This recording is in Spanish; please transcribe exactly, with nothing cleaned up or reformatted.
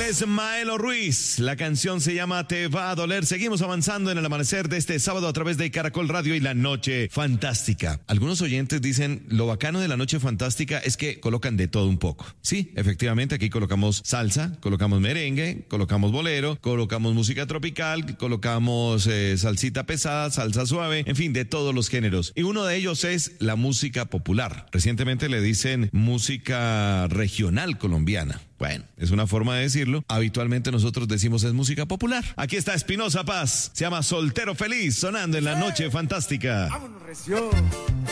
es Maelo Ruiz. La canción se llama Te va a doler. Seguimos avanzando en el amanecer de este sábado a través de Caracol Radio y La Noche Fantástica. Algunos oyentes dicen, lo bacano de La Noche Fantástica es que colocan de todo un poco. Sí, efectivamente, aquí colocamos salsa, colocamos merengue, colocamos bolero, colocamos música tropical, colocamos eh, salsita pesada, salsa suave, en fin, de todos los géneros. Y uno de ellos es la música popular. Recientemente le dicen música regional colombiana. Bueno, es una forma de decirlo. Habitualmente nosotros decimos es música popular. Aquí está Espinosa Paz. Se llama Soltero Feliz, sonando en La Noche Fantástica. Vámonos, recio.